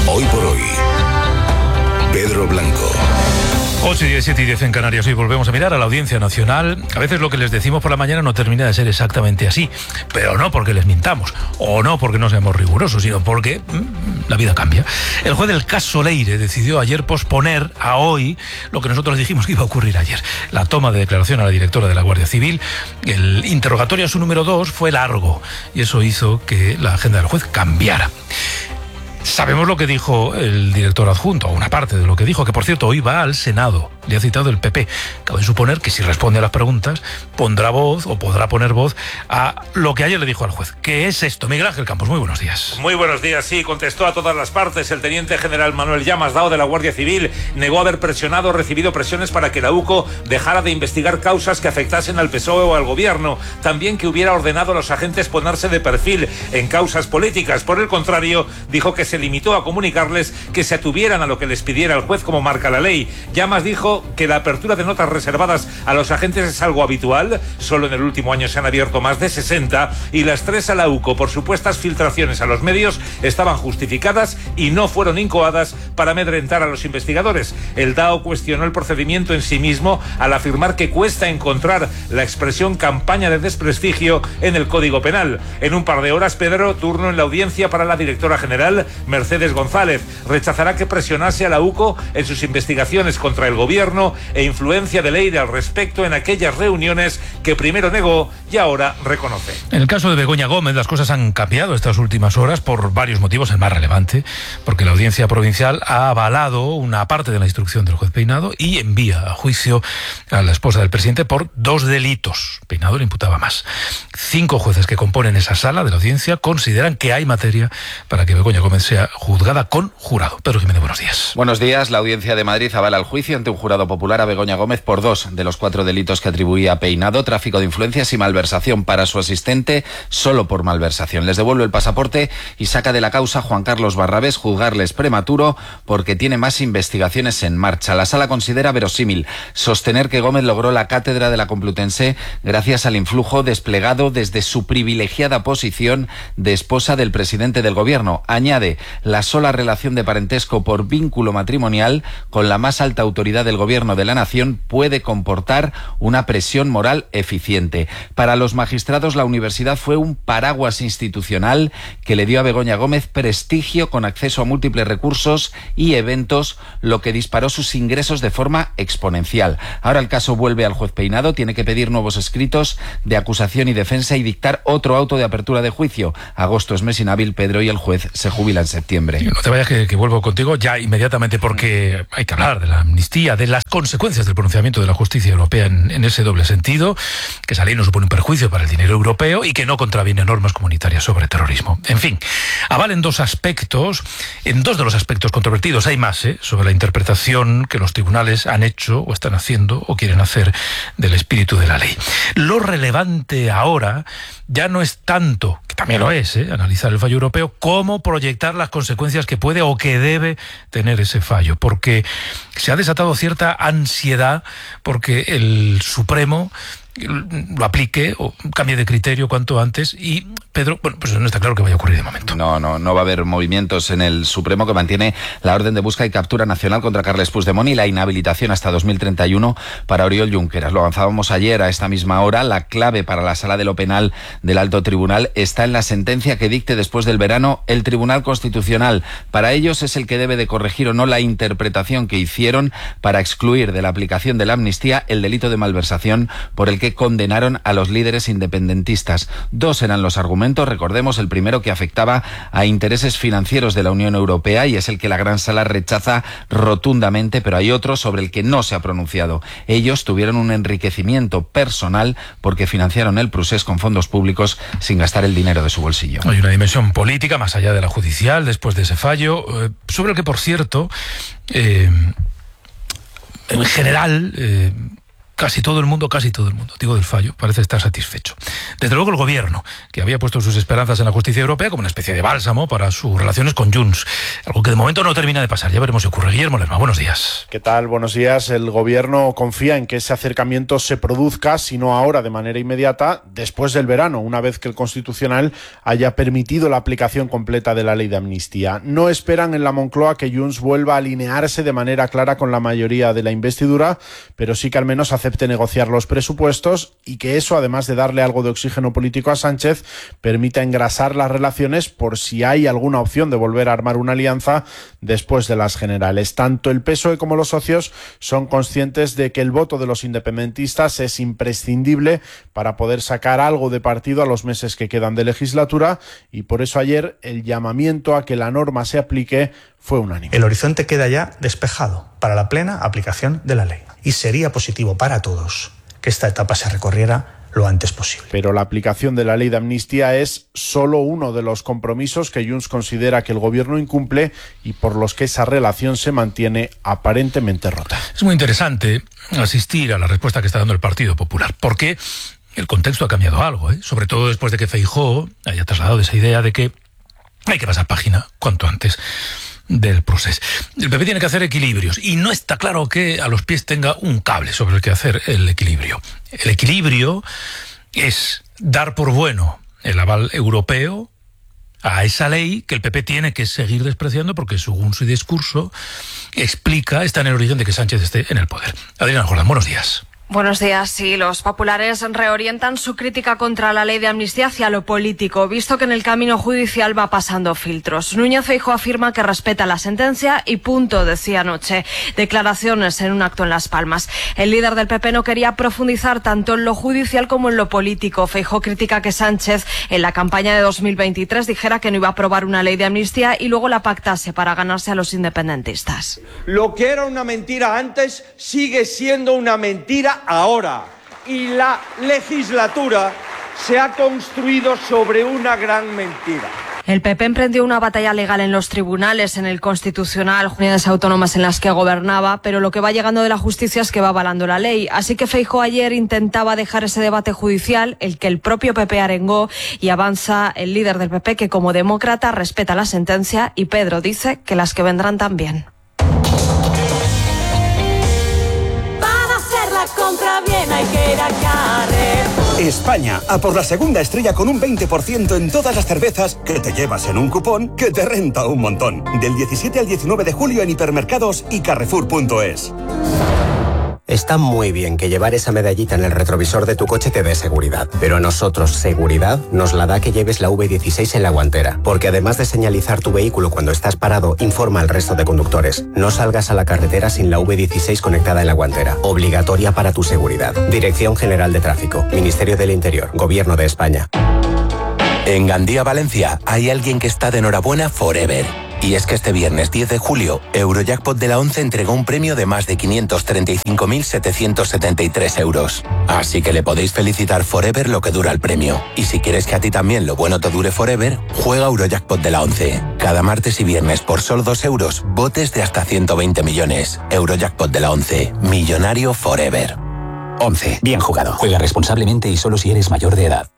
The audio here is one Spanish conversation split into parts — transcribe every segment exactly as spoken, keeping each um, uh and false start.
Hoy por hoy, Pedro Blanco. ocho y diez, siete y diez en Canarias. Hoy volvemos a mirar a la Audiencia Nacional. A veces lo que les decimos por la mañana no termina de ser exactamente así, pero no porque les mintamos, o no porque no seamos rigurosos, sino porque mmm, la vida cambia. El juez del caso Leire decidió ayer posponer a hoy lo que nosotros dijimos que iba a ocurrir ayer: la toma de declaración a la directora de la Guardia Civil. El interrogatorio a su número dos fue largo y eso hizo que la agenda del juez cambiara. Sabemos lo que dijo el director adjunto, o una parte de lo que dijo, que por cierto hoy va al Senado. Le ha citado el P P. Cabe suponer que si responde a las preguntas, pondrá voz o podrá poner voz a lo que ayer le dijo al juez. ¿Qué es esto? Miguel Ángel Campos, muy buenos días. Muy buenos días, sí, contestó a todas las partes. El teniente general Manuel Llamas Dao de la Guardia Civil negó haber presionado o recibido presiones para que la U C O dejara de investigar causas que afectasen al P S O E o al gobierno. También que hubiera ordenado a los agentes ponerse de perfil en causas políticas. Por el contrario, dijo que se limitó a comunicarles que se atuvieran a lo que les pidiera el juez como marca la ley. Llamas dijo que la apertura de notas reservadas a los agentes es algo habitual. Solo en el último año se han abierto más de sesenta y las tres a la U C O por supuestas filtraciones a los medios estaban justificadas y no fueron incoadas para amedrentar a los investigadores. El Dao cuestionó el procedimiento en sí mismo al afirmar que cuesta encontrar la expresión campaña de desprestigio en el Código Penal. En un par de horas, Pedro, turno en la audiencia para la directora general, Mercedes González. Rechazará que presionase a la U C O en sus investigaciones contra el gobierno e influencia de Leire al respecto en aquellas reuniones que primero negó y ahora reconoce. En el caso de Begoña Gómez, las cosas han cambiado estas últimas horas por varios motivos. El más relevante, porque la Audiencia Provincial ha avalado una parte de la instrucción del juez Peinado y envía a juicio a la esposa del presidente por dos delitos. Peinado le imputaba más. Cinco jueces que componen esa sala de la audiencia consideran que hay materia para que Begoña Gómez sea juzgada con jurado. Pedro Jiménez, buenos días. Buenos días. La Audiencia de Madrid avala el juicio ante un jurado popular a Begoña Gómez por dos de los cuatro delitos que atribuía a Peinado: tráfico de influencias y malversación para su asistente, solo por malversación. Les devuelve el pasaporte y saca de la causa a Juan Carlos Barrabés. Juzgarles prematuro porque tiene más investigaciones en marcha. La sala considera verosímil sostener que Gómez logró la cátedra de la Complutense gracias al influjo desplegado desde su privilegiada posición de esposa del presidente del gobierno. Añade: la sola relación de parentesco por vínculo matrimonial con la más alta autoridad del gobierno de la nación puede comportar una presión moral eficiente. Para los magistrados, la universidad fue un paraguas institucional que le dio a Begoña Gómez prestigio con acceso a múltiples recursos y eventos, lo que disparó sus ingresos de forma exponencial. Ahora el caso vuelve al juez Peinado, tiene que pedir nuevos escritos de acusación y defensa y dictar otro auto de apertura de juicio. Agosto es mes inhábil, Pedro, y el juez se jubila en septiembre. No te vayas que, que vuelvo contigo ya inmediatamente, porque hay que hablar de la amnistía, de las consecuencias del pronunciamiento de la justicia europea en, en ese doble sentido, que esa ley no supone un perjuicio para el dinero europeo y que no contraviene normas comunitarias sobre terrorismo. En fin, avalen dos aspectos, en dos de los aspectos controvertidos. Hay más, ¿eh?, sobre la interpretación que los tribunales han hecho o están haciendo o quieren hacer del espíritu de la ley. Lo relevante ahora ya no es tanto, que también lo es, ¿eh?, analizar el fallo europeo, como proyectar las consecuencias que puede o que debe tener ese fallo, porque se ha desatado cierta ansiedad porque el Supremo lo aplique o cambie de criterio cuanto antes y, Pedro, bueno, pues no está claro que vaya a ocurrir de momento. No, no, no va a haber movimientos en el Supremo, que mantiene la orden de busca y captura nacional contra Carles Puigdemont y la inhabilitación hasta dos mil treinta y uno para Oriol Junqueras. Lo avanzábamos ayer a esta misma hora. La clave para la Sala de lo Penal del Alto Tribunal está en la sentencia que dicte después del verano el Tribunal Constitucional. Para ellos es el que debe de corregir o no la interpretación que hicieron para excluir de la aplicación de la amnistía el delito de malversación por el que condenaron a los líderes independentistas. Dos eran los argumentos, recordemos, el primero que afectaba a intereses financieros de la Unión Europea y es el que la Gran Sala rechaza rotundamente, pero hay otro sobre el que no se ha pronunciado. Ellos tuvieron un enriquecimiento personal porque financiaron el procés con fondos públicos sin gastar el dinero de su bolsillo. Hay una dimensión política más allá de la judicial después de ese fallo, eh, sobre el que, por cierto, eh, en general, eh, casi todo el mundo, casi todo el mundo, digo del fallo, parece estar satisfecho. Desde luego el gobierno, que había puesto sus esperanzas en la justicia europea como una especie de bálsamo para sus relaciones con Junts, algo que de momento no termina de pasar. Ya veremos si ocurre. Guillermo Lerma, buenos días. ¿Qué tal? Buenos días. El gobierno confía en que ese acercamiento se produzca, si no ahora, de manera inmediata, después del verano, una vez que el Constitucional haya permitido la aplicación completa de la ley de amnistía. No esperan en la Moncloa que Junts vuelva a alinearse de manera clara con la mayoría de la investidura, pero sí que al menos acepte negociar los presupuestos y que eso, además de darle algo de oxígeno político a Sánchez, permita engrasar las relaciones por si hay alguna opción de volver a armar una alianza después de las generales. Tanto el P S O E como los socios son conscientes de que el voto de los independentistas es imprescindible para poder sacar algo de partido a los meses que quedan de legislatura, y por eso ayer el llamamiento a que la norma se aplique fue unánime. El horizonte queda ya despejado para la plena aplicación de la ley, y sería positivo para todos que esta etapa se recorriera lo antes posible. Pero la aplicación de la ley de amnistía es solo uno de los compromisos que Junts considera que el gobierno incumple y por los que esa relación se mantiene aparentemente rota. Es muy interesante asistir a la respuesta que está dando el Partido Popular, porque el contexto ha cambiado algo, ¿eh? Sobre todo después de que Feijóo haya trasladado esa idea de que hay que pasar página cuanto antes del proceso. El P P tiene que hacer equilibrios y no está claro que a los pies tenga un cable sobre el que hacer el equilibrio. El equilibrio es dar por bueno el aval europeo a esa ley que el P P tiene que seguir despreciando porque, según su discurso, explica, está en el origen de que Sánchez esté en el poder. Adriana Jordán, buenos días. Buenos días. Sí, los populares reorientan su crítica contra la ley de amnistía hacia lo político, visto que en el camino judicial va pasando filtros. Núñez Feijóo afirma que respeta la sentencia y punto, decía anoche. Declaraciones en un acto en Las Palmas. El líder del P P no quería profundizar tanto en lo judicial como en lo político. Feijóo critica que Sánchez en la campaña de dos mil veintitrés dijera que no iba a aprobar una ley de amnistía y luego la pactase para ganarse a los independentistas. Lo que era una mentira antes sigue siendo una mentira ahora, y la legislatura se ha construido sobre una gran mentira. El P P emprendió una batalla legal en los tribunales, en el Constitucional, comunidades autónomas en las que gobernaba, pero lo que va llegando de la justicia es que va avalando la ley. Así que Feijóo ayer intentaba dejar ese debate judicial, el que el propio P P arengó, y avanza el líder del P P que como demócrata respeta la sentencia, y Pedro dice que las que vendrán también. Compra bien, hay que ir a Carrefour. España, a por la segunda estrella con un veinte por ciento en todas las cervezas que te llevas en un cupón que te renta un montón. Del diecisiete al diecinueve de julio en hipermercados y carrefour punto es. Está muy bien que llevar esa medallita en el retrovisor de tu coche te dé seguridad, pero a nosotros seguridad nos la da que lleves la V dieciséis en la guantera, porque además de señalizar tu vehículo cuando estás parado, informa al resto de conductores. No salgas a la carretera sin la V dieciséis conectada en la guantera, obligatoria para tu seguridad. Dirección General de Tráfico, Ministerio del Interior, Gobierno de España. En Gandía, Valencia, hay alguien que está de enhorabuena forever. Y es que este viernes diez de julio, Eurojackpot de la once entregó un premio de más de quinientos treinta y cinco mil setecientos setenta y tres euros. Así que le podéis felicitar forever lo que dura el premio. Y si quieres que a ti también lo bueno te dure forever, juega Eurojackpot de la once. Cada martes y viernes por solo dos euros, botes de hasta ciento veinte millones. Eurojackpot de la once. Millonario forever. once. Bien jugado. Juega responsablemente y solo si eres mayor de edad.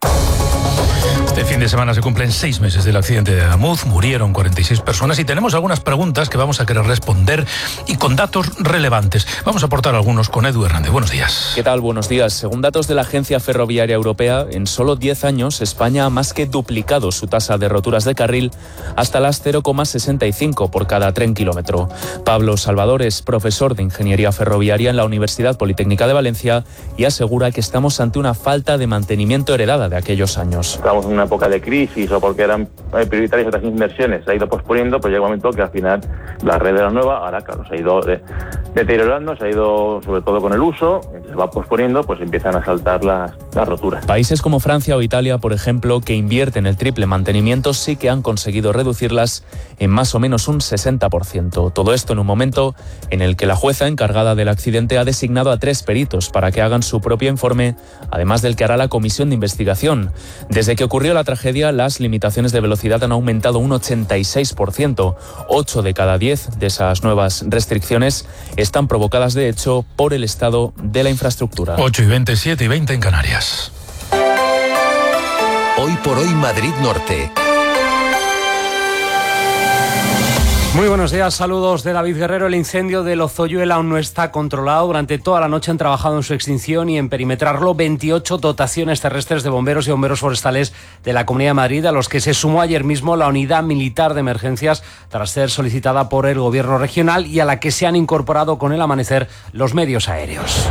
Este fin de semana se cumplen seis meses del accidente de Adamuz, murieron cuarenta y seis personas y tenemos algunas preguntas que vamos a querer responder y con datos relevantes. Vamos a aportar algunos con Edu Hernández. Buenos días. ¿Qué tal? Buenos días. Según datos de la Agencia Ferroviaria Europea, en solo diez años España ha más que duplicado su tasa de roturas de carril hasta las cero coma sesenta y cinco por cada tren kilómetro. Pablo Salvador es profesor de Ingeniería Ferroviaria en la Universidad Politécnica de Valencia y asegura que estamos ante una falta de mantenimiento heredada de aquellos años. Estamos en una época de crisis o porque eran prioritarias otras inversiones, se ha ido posponiendo, pues llega un momento que al final la red de la nueva, ahora claro, se ha ido de, deteriorando, se ha ido sobre todo con el uso, se va posponiendo, pues empiezan a saltar las, las roturas. Países como Francia o Italia, por ejemplo, que invierten el triple mantenimiento, sí que han conseguido reducirlas en más o menos un sesenta por ciento. Todo esto en un momento en el que la jueza encargada del accidente ha designado a tres peritos para que hagan su propio informe, además del que hará la comisión de investigación. Desde que ocurrió Debido a la tragedia, las limitaciones de velocidad han aumentado un ochenta y seis por ciento. ocho de cada diez de esas nuevas restricciones están provocadas, de hecho, por el estado de la infraestructura. ocho y veintisiete y veinte en Canarias. Hoy por hoy Madrid Norte. Muy buenos días, saludos de David Guerrero. El incendio de Lozoyuela aún no está controlado. Durante toda la noche han trabajado en su extinción y en perimetrarlo veintiocho dotaciones terrestres de bomberos y bomberos forestales de la Comunidad de Madrid, a los que se sumó ayer mismo la Unidad Militar de Emergencias tras ser solicitada por el Gobierno regional y a la que se han incorporado con el amanecer los medios aéreos.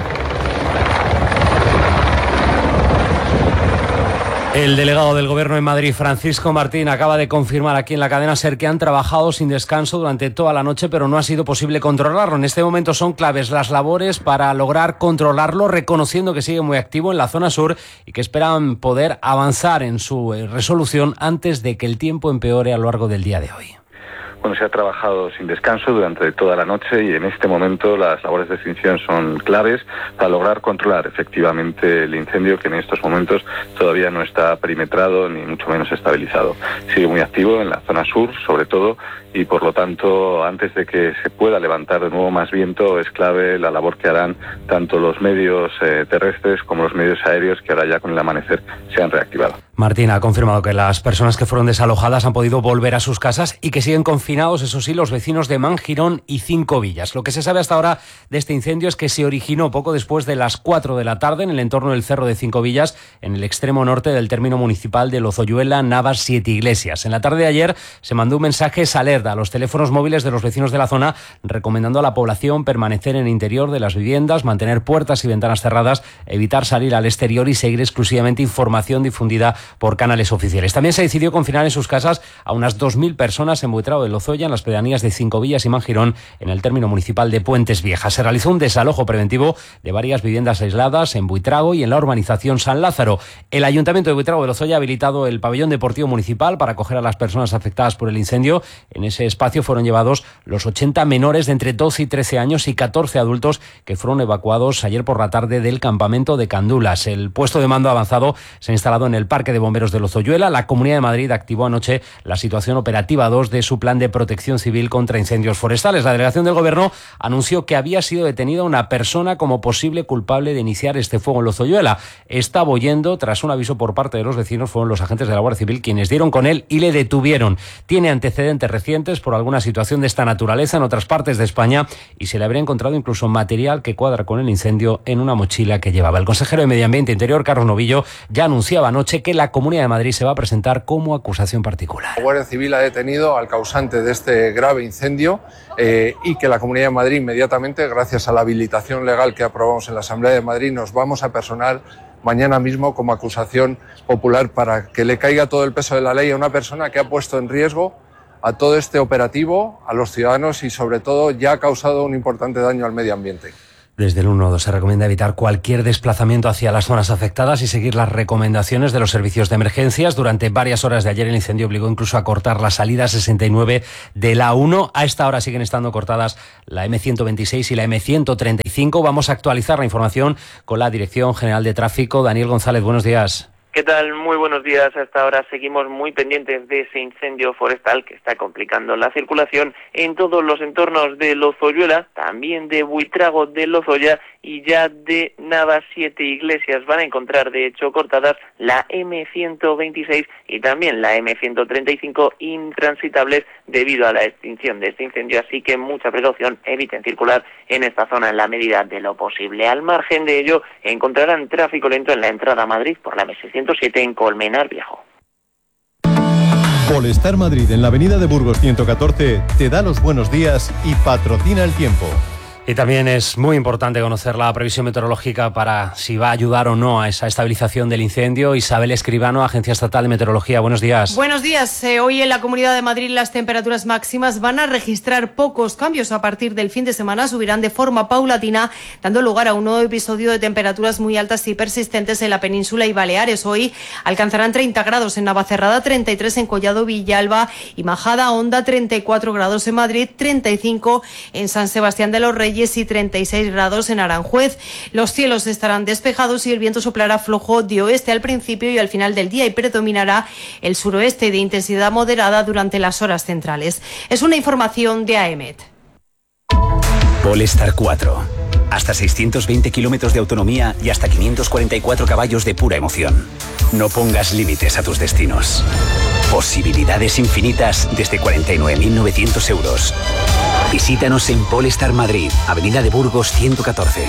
El delegado del Gobierno en Madrid, Francisco Martín, acaba de confirmar aquí en la cadena SER que han trabajado sin descanso durante toda la noche, pero no ha sido posible controlarlo. En este momento son claves las labores para lograr controlarlo, reconociendo que sigue muy activo en la zona sur y que esperan poder avanzar en su resolución antes de que el tiempo empeore a lo largo del día de hoy. Bueno, se ha trabajado sin descanso durante toda la noche y en este momento las labores de extinción son claves para lograr controlar efectivamente el incendio, que en estos momentos todavía no está perimetrado ni mucho menos estabilizado. Sigue muy activo en la zona sur, sobre todo, y por lo tanto, antes de que se pueda levantar de nuevo más viento, es clave la labor que harán tanto los medios eh, terrestres como los medios aéreos, que ahora ya con el amanecer se han reactivado. Martín ha confirmado que las personas que fueron desalojadas han podido volver a sus casas y que siguen confinados, eso sí, los vecinos de Mangirón y Cinco Villas. Lo que se sabe hasta ahora de este incendio es que se originó poco después de las cuatro de la tarde en el entorno del Cerro de Cinco Villas, en el extremo norte del término municipal de Lozoyuela, Navas, Siete Iglesias. En la tarde de ayer se mandó un mensaje alerta a los teléfonos móviles de los vecinos de la zona, recomendando a la población permanecer en el interior de las viviendas, mantener puertas y ventanas cerradas, evitar salir al exterior y seguir exclusivamente información difundida por canales oficiales. También se decidió confinar en sus casas a unas dos mil personas en Buitrago de Lozoya, en las pedanías de Cinco Villas y Mangirón, en el término municipal de Puentes Viejas. Se realizó un desalojo preventivo de varias viviendas aisladas en Buitrago y en la urbanización San Lázaro. El Ayuntamiento de Buitrago de Lozoya ha habilitado el pabellón deportivo municipal para acoger a las personas afectadas por el incendio. En ese espacio fueron llevados los ochenta menores de entre doce y trece años y catorce adultos que fueron evacuados ayer por la tarde del campamento de Candulas. El puesto de mando avanzado se ha instalado en el Parque de Bomberos de Lozoyuela. La Comunidad de Madrid activó anoche la situación operativa dos de su plan de protección civil contra incendios forestales. La delegación del Gobierno anunció que había sido detenida una persona como posible culpable de iniciar este fuego en Lozoyuela. Estaba huyendo. Tras un aviso por parte de los vecinos, fueron los agentes de la Guardia Civil quienes dieron con él y le detuvieron. Tiene antecedentes recientes por alguna situación de esta naturaleza en otras partes de España y se le habría encontrado incluso material que cuadra con el incendio en una mochila que llevaba. El consejero de Medio Ambiente e Interior, Carlos Novillo, ya anunciaba anoche que la Comunidad de Madrid se va a presentar como acusación particular. La Guardia Civil ha detenido al causante de este grave incendio eh, y que la Comunidad de Madrid inmediatamente, gracias a la habilitación legal que aprobamos en la Asamblea de Madrid, nos vamos a personar mañana mismo como acusación popular para que le caiga todo el peso de la ley a una persona que ha puesto en riesgo a todo este operativo, a los ciudadanos y sobre todo ya ha causado un importante daño al medio ambiente. Desde el uno dos se recomienda evitar cualquier desplazamiento hacia las zonas afectadas y seguir las recomendaciones de los servicios de emergencias. Durante varias horas de ayer el incendio obligó incluso a cortar la salida sesenta y nueve de la A uno. A esta hora siguen estando cortadas la eme ciento veintiséis y la eme ciento treinta y cinco. Vamos a actualizar la información con la Dirección General de Tráfico. Daniel González, buenos días. ¿Qué tal? Muy buenos días. Hasta ahora seguimos muy pendientes de ese incendio forestal que está complicando la circulación en todos los entornos de Lozoyuela, también de Buitrago de Lozoya y ya de Navas, Siete Iglesias. Van a encontrar, de hecho, cortadas la eme ciento veintiséis y también la eme ciento treinta y cinco intransitables debido a la extinción de este incendio, así que mucha precaución, eviten circular en esta zona en la medida de lo posible. Al margen de ello, encontrarán tráfico lento en la entrada a Madrid por la eme seiscientos siete en Colmenar Viejo. Polestar Madrid en la avenida de Burgos ciento catorce te da los buenos días y patrocina el tiempo. Y también es muy importante conocer la previsión meteorológica para si va a ayudar o no a esa estabilización del incendio. Isabel Escribano, Agencia Estatal de Meteorología. Buenos días. Buenos días. Eh, hoy en la Comunidad de Madrid las temperaturas máximas van a registrar pocos cambios. A partir del fin de semana subirán de forma paulatina, dando lugar a un nuevo episodio de temperaturas muy altas y persistentes en la península y Baleares. Hoy alcanzarán treinta grados en Navacerrada, treinta y tres en Collado Villalba y Majada Honda, treinta y cuatro grados en Madrid, treinta y cinco en San Sebastián de los Reyes Reyes y treinta y seis grados en Aranjuez. Los cielos estarán despejados y el viento soplará flojo de oeste al principio y al final del día y predominará el suroeste de intensidad moderada durante las horas centrales. Es una información de A E M E T. Polestar cuatro. Hasta seiscientos veinte kilómetros de autonomía y hasta quinientos cuarenta y cuatro caballos de pura emoción. No pongas límites a tus destinos. Posibilidades infinitas desde cuarenta y nueve mil novecientos euros. Visítanos en Polestar Madrid, Avenida de Burgos ciento catorce.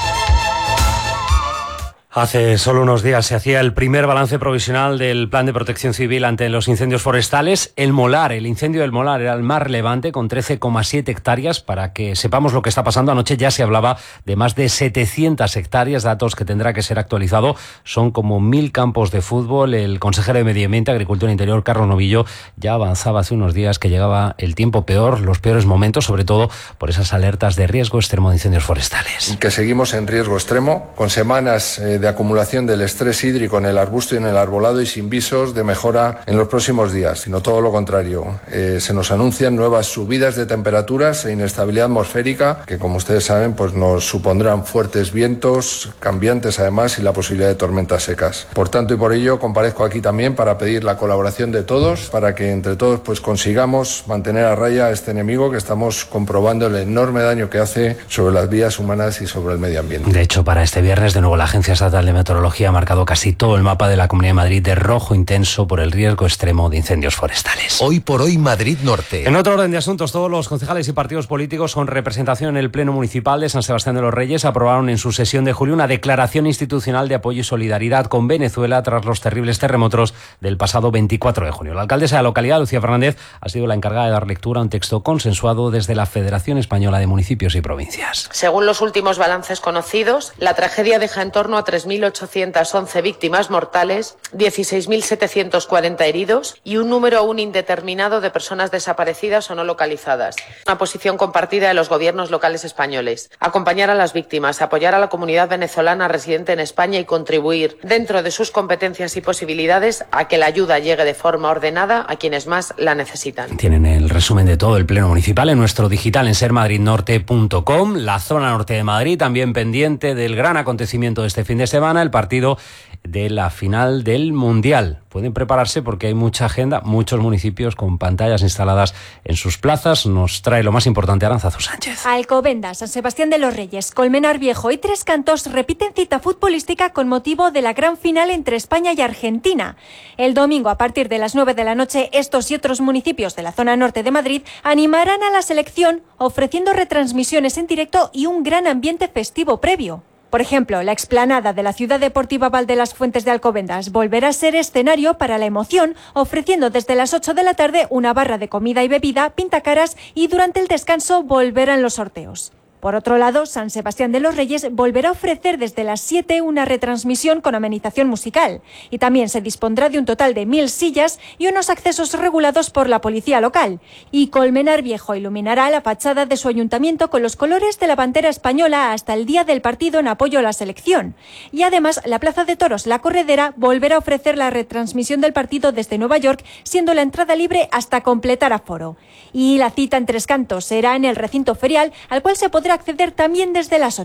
Hace solo unos días se hacía el primer balance provisional del Plan de Protección Civil ante los incendios forestales. El Molar, el incendio del Molar era el más relevante, con trece coma siete hectáreas. Para que sepamos lo que está pasando, anoche ya se hablaba de más de setecientas hectáreas, datos que tendrá que ser actualizado. Son como mil campos de fútbol. El consejero de Medio Ambiente, Agricultura e Interior, Carlos Novillo, ya avanzaba hace unos días que llegaba el tiempo peor, los peores momentos, sobre todo por esas alertas de riesgo extremo de incendios forestales. Que seguimos en riesgo extremo, con semanas eh, de acumulación del estrés hídrico en el arbusto y en el arbolado y sin visos de mejora en los próximos días, sino todo lo contrario. Eh, se nos anuncian nuevas subidas de temperaturas e inestabilidad atmosférica que, como ustedes saben, pues nos supondrán fuertes vientos, cambiantes además, y la posibilidad de tormentas secas. Por tanto y por ello comparezco aquí también para pedir la colaboración de todos, para que entre todos pues consigamos mantener a raya a este enemigo que estamos comprobando el enorme daño que hace sobre las vidas humanas y sobre el medio ambiente. De hecho, para este viernes, de nuevo, la Agencia Estatal de Meteorología ha marcado casi todo el mapa de la Comunidad de Madrid de rojo intenso por el riesgo extremo de incendios forestales. Hoy por hoy Madrid Norte. En otro orden de asuntos, todos los concejales y partidos políticos con representación en el Pleno Municipal de San Sebastián de los Reyes aprobaron en su sesión de julio una declaración institucional de apoyo y solidaridad con Venezuela tras los terribles terremotos del pasado veinticuatro de junio. La alcaldesa de la localidad, Lucía Fernández, ha sido la encargada de dar lectura a un texto consensuado desde la Federación Española de Municipios y Provincias. Según los últimos balances conocidos, la tragedia deja en torno a tres mil ochocientas once víctimas mortales, dieciséis mil setecientos cuarenta heridos y un número aún indeterminado de personas desaparecidas o no localizadas. Una posición compartida de los gobiernos locales españoles. Acompañar a las víctimas, apoyar a la comunidad venezolana residente en España y contribuir, dentro de sus competencias y posibilidades, a que la ayuda llegue de forma ordenada a quienes más la necesitan. Tienen el resumen de todo el Pleno Municipal en nuestro digital en ser madrid norte punto com. La zona norte de Madrid también pendiente del gran acontecimiento de este fin de semana, el partido de la final del Mundial. Pueden prepararse porque hay mucha agenda, muchos municipios con pantallas instaladas en sus plazas. Nos trae lo más importante Arantzazu Sánchez. Alcobendas, San Sebastián de los Reyes, Colmenar Viejo y Tres Cantos repiten cita futbolística con motivo de la gran final entre España y Argentina. El domingo, a partir de las nueve de la noche, estos y otros municipios de la zona norte de Madrid animarán a la selección ofreciendo retransmisiones en directo y un gran ambiente festivo previo. Por ejemplo, la explanada de la Ciudad Deportiva Valdelas Fuentes de Alcobendas volverá a ser escenario para la emoción, ofreciendo desde las ocho de la tarde una barra de comida y bebida, pintacaras y durante el descanso volverán los sorteos. Por otro lado, San Sebastián de los Reyes volverá a ofrecer desde las siete una retransmisión con amenización musical y también se dispondrá de un total de mil sillas y unos accesos regulados por la policía local. Y Colmenar Viejo iluminará la fachada de su ayuntamiento con los colores de la bandera española hasta el día del partido en apoyo a la selección. Y además, la Plaza de Toros La Corredera volverá a ofrecer la retransmisión del partido desde Nueva York, siendo la entrada libre hasta completar aforo. Y la cita en Tres Cantos será en el recinto ferial, al cual se podrá acceder también desde las ocho.